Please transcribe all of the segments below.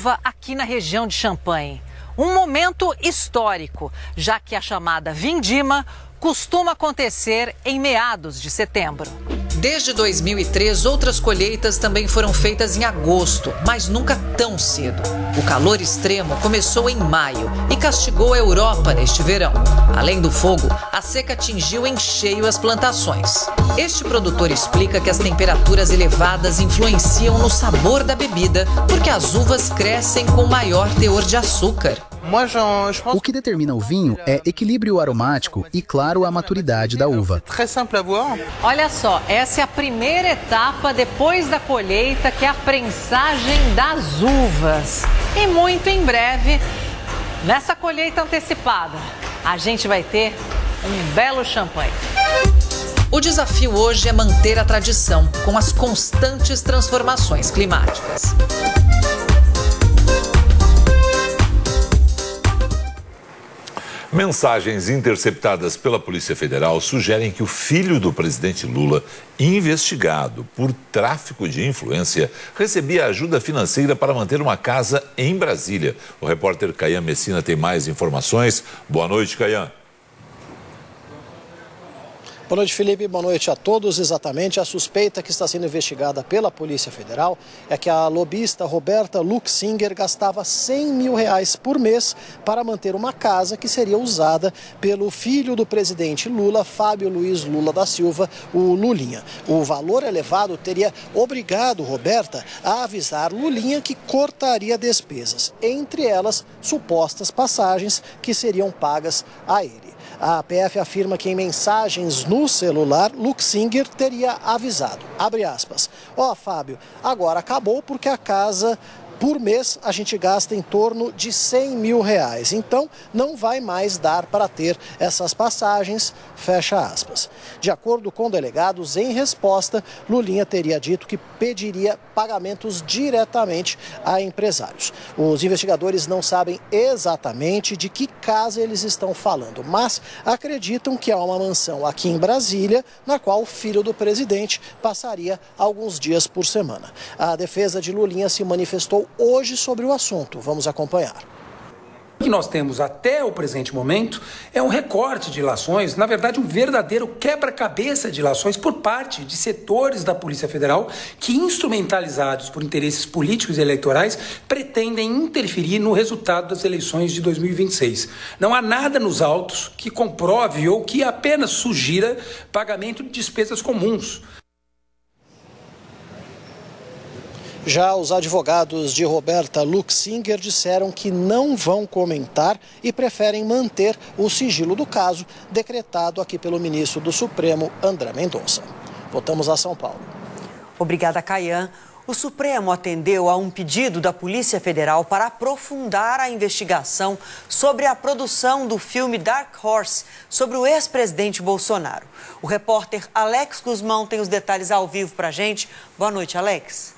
uva aqui na região de Champagne. Um momento histórico, já que a chamada vindima costuma acontecer em meados de setembro. Desde 2003, outras colheitas também foram feitas em agosto, mas nunca tão cedo. O calor extremo começou em maio e castigou a Europa neste verão. Além do fogo, a seca atingiu em cheio as plantações. Este produtor explica que as temperaturas elevadas influenciam no sabor da bebida, porque as uvas crescem com maior teor de açúcar. O que determina o vinho é equilíbrio aromático e, claro, a maturidade da uva. Olha só, essa é a primeira etapa depois da colheita, que é a prensagem das uvas. E muito em breve, nessa colheita antecipada, a gente vai ter um belo champanhe. O desafio hoje é manter a tradição com as constantes transformações climáticas. Mensagens interceptadas pela Polícia Federal sugerem que o filho do presidente Lula, investigado por tráfico de influência, recebia ajuda financeira para manter uma casa em Brasília. O repórter Caian Messina tem mais informações. Boa noite, Caian. Boa noite, Felipe. Boa noite a todos. Exatamente, a suspeita que está sendo investigada pela Polícia Federal é que a lobista Roberta Luxinger gastava R$100 mil por mês para manter uma casa que seria usada pelo filho do presidente Lula, Fábio Luiz Lula da Silva, o Lulinha. O valor elevado teria obrigado Roberta a avisar Lulinha que cortaria despesas, entre elas supostas passagens que seriam pagas a ele. A PF afirma que em mensagens no celular, Luxinger teria avisado, abre aspas, Fábio, agora acabou porque a casa, por mês, a gente gasta em torno de R$100 mil, então não vai mais dar para ter essas passagens, fecha aspas. De acordo com delegados, em resposta, Lulinha teria dito que pediria pagamentos diretamente a empresários. Os investigadores não sabem exatamente de que casa eles estão falando, mas acreditam que há uma mansão aqui em Brasília, na qual o filho do presidente passaria alguns dias por semana. A defesa de Lulinha se manifestou hoje sobre o assunto. Vamos acompanhar. O que nós temos até o presente momento é um recorte de ilações, na verdade um verdadeiro quebra-cabeça de ilações por parte de setores da Polícia Federal que, instrumentalizados por interesses políticos e eleitorais, pretendem interferir no resultado das eleições de 2026. Não há nada nos autos que comprove ou que apenas sugira pagamento de despesas comuns. Já os advogados de Roberta Luxinger disseram que não vão comentar e preferem manter o sigilo do caso, decretado aqui pelo ministro do Supremo, André Mendonça. Voltamos a São Paulo. Obrigada, Caian. O Supremo atendeu a um pedido da Polícia Federal para aprofundar a investigação sobre a produção do filme Dark Horse sobre o ex-presidente Bolsonaro. O repórter Alex Guzmão tem os detalhes ao vivo para a gente. Boa noite, Alex.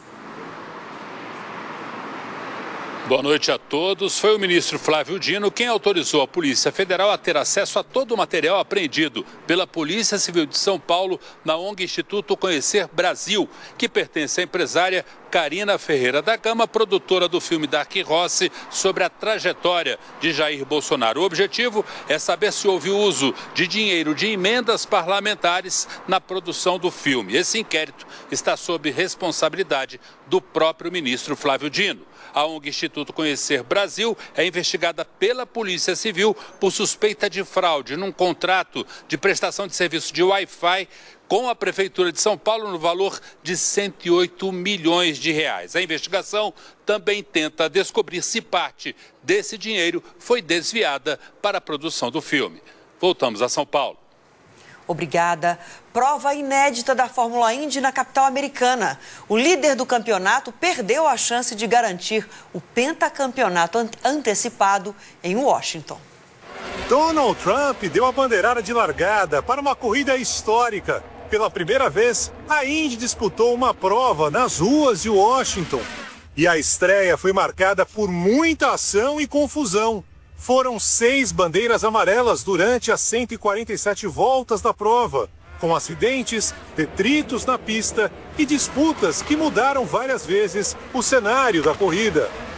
Boa noite a todos. Foi o ministro Flávio Dino quem autorizou a Polícia Federal a ter acesso a todo o material apreendido pela Polícia Civil de São Paulo na ONG Instituto Conhecer Brasil, que pertence à empresária Karina Ferreira da Gama, produtora do filme Dark Horse sobre a trajetória de Jair Bolsonaro. O objetivo é saber se houve uso de dinheiro de emendas parlamentares na produção do filme. Esse inquérito está sob responsabilidade do próprio ministro Flávio Dino. A ONG Instituto Conhecer Brasil é investigada pela Polícia Civil por suspeita de fraude num contrato de prestação de serviço de Wi-Fi com a Prefeitura de São Paulo no valor de R$108 milhões. A investigação também tenta descobrir se parte desse dinheiro foi desviada para a produção do filme. Voltamos a São Paulo. Obrigada. Prova inédita da Fórmula Indy na capital americana. O líder do campeonato perdeu a chance de garantir o pentacampeonato antecipado em Washington. Donald Trump deu a bandeirada de largada para uma corrida histórica. Pela primeira vez, a Indy disputou uma prova nas ruas de Washington. E a estreia foi marcada por muita ação e confusão. Foram 6 bandeiras amarelas durante as 147 voltas da prova, com acidentes, detritos na pista e disputas que mudaram várias vezes o cenário da corrida.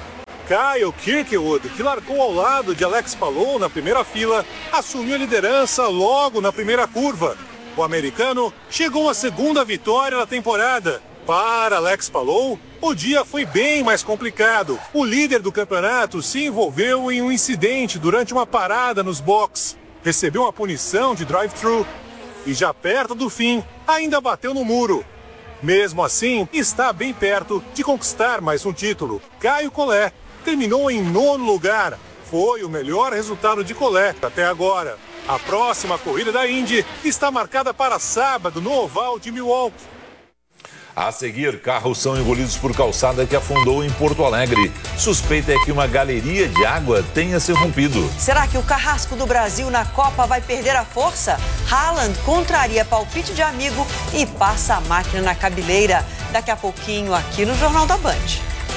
Kyle Kirkwood, que largou ao lado de Alex Palou na primeira fila, assumiu a liderança logo na primeira curva. O americano chegou à segunda vitória da temporada. Para Alex Palou, o dia foi bem mais complicado. O líder do campeonato se envolveu em um incidente durante uma parada nos boxes. Recebeu uma punição de drive-thru e já perto do fim, ainda bateu no muro. Mesmo assim, está bem perto de conquistar mais um título. Caio Collet terminou em 9º lugar. Foi o melhor resultado de Collet até agora. A próxima corrida da Indy está marcada para sábado no oval de Milwaukee. A seguir, carros são engolidos por calçada que afundou em Porto Alegre. Suspeita é que uma galeria de água tenha se rompido. Será que o carrasco do Brasil na Copa vai perder a força? Haaland contraria palpite de amigo e passa a máquina na cabeleira. Daqui a pouquinho aqui no Jornal da Band.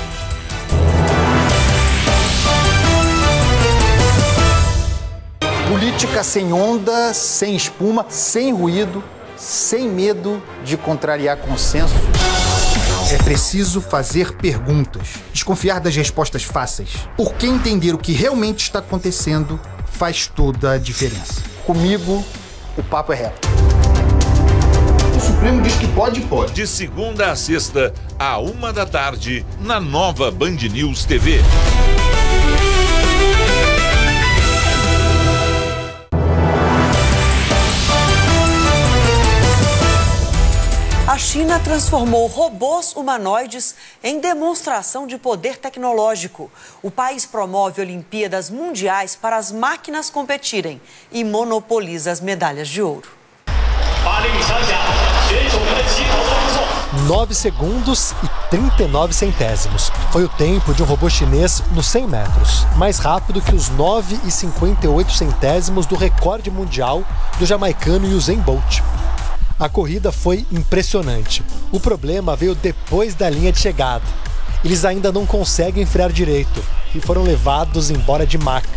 Política sem onda, sem espuma, sem ruído, sem medo de contrariar consenso. É preciso fazer perguntas, desconfiar das respostas fáceis, porque entender o que realmente está acontecendo faz toda a diferença. Comigo, o papo é reto. O Supremo diz que pode. De segunda a sexta, à 13h, na nova Band News TV. A China transformou robôs humanoides em demonstração de poder tecnológico. O país promove Olimpíadas Mundiais para as máquinas competirem e monopoliza as medalhas de ouro. 9 segundos e 39 centésimos. Foi o tempo de um robô chinês nos 100 metros, mais rápido que os 9 e 58 centésimos do recorde mundial do jamaicano Usain Bolt. A corrida foi impressionante. O problema veio depois da linha de chegada. Eles ainda não conseguem frear direito e foram levados embora de maca.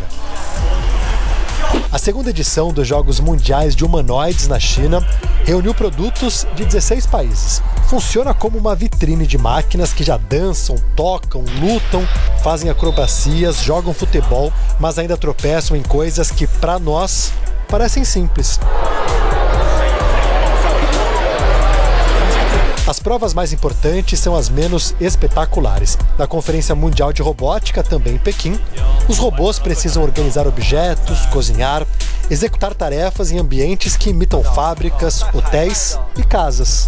A segunda edição dos Jogos Mundiais de Humanoides na China reuniu produtos de 16 países. Funciona como uma vitrine de máquinas que já dançam, tocam, lutam, fazem acrobacias, jogam futebol, mas ainda tropeçam em coisas que, para nós, parecem simples. As provas mais importantes são as menos espetaculares. Na Conferência Mundial de Robótica, também em Pequim, os robôs precisam organizar objetos, cozinhar, executar tarefas em ambientes que imitam fábricas, hotéis e casas.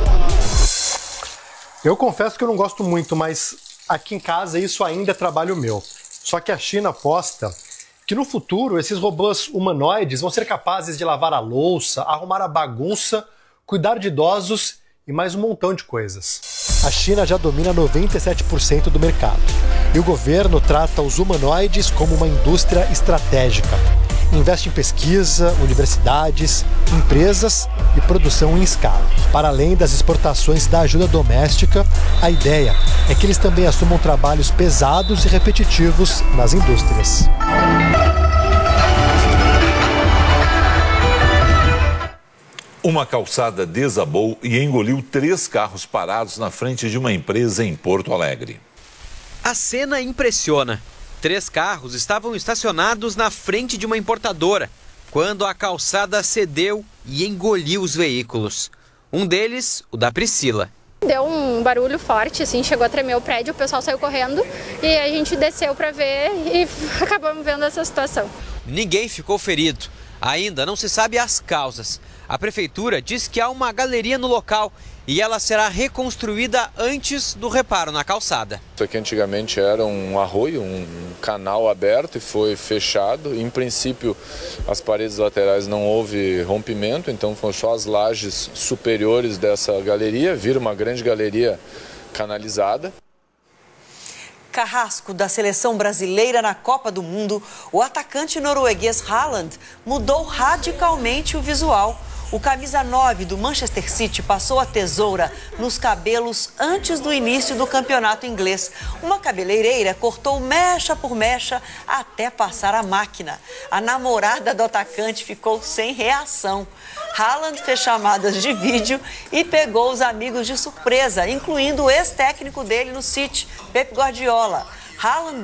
Eu confesso que eu não gosto muito, mas aqui em casa isso ainda é trabalho meu. Só que a China aposta que no futuro esses robôs humanoides vão ser capazes de lavar a louça, arrumar a bagunça, cuidar de idosos e mais um montão de coisas. A China já domina 97% do mercado e o governo trata os humanoides como uma indústria estratégica. Investe em pesquisa, universidades, empresas e produção em escala. Para além das exportações da ajuda doméstica, a ideia é que eles também assumam trabalhos pesados e repetitivos nas indústrias. Uma calçada desabou e engoliu 3 carros parados na frente de uma empresa em Porto Alegre. A cena impressiona. 3 carros estavam estacionados na frente de uma importadora, quando a calçada cedeu e engoliu os veículos. Um deles, o da Priscila. Deu um barulho forte, assim, chegou a tremer o prédio, o pessoal saiu correndo e a gente desceu para ver e acabamos vendo essa situação. Ninguém ficou ferido. Ainda não se sabe as causas. A prefeitura diz que há uma galeria no local e ela será reconstruída antes do reparo na calçada. Isso aqui antigamente era um arroio, um canal aberto e foi fechado. Em princípio, as paredes laterais não houve rompimento, então foram só as lajes superiores dessa galeria. Vira uma grande galeria canalizada. Carrasco da seleção brasileira na Copa do Mundo, o atacante norueguês Haaland mudou radicalmente o visual. O camisa 9 do Manchester City passou a tesoura nos cabelos antes do início do campeonato inglês. Uma cabeleireira cortou mecha por mecha até passar a máquina. A namorada do atacante ficou sem reação. Haaland fez chamadas de vídeo e pegou os amigos de surpresa, incluindo o ex-técnico dele no City, Pep Guardiola. Haaland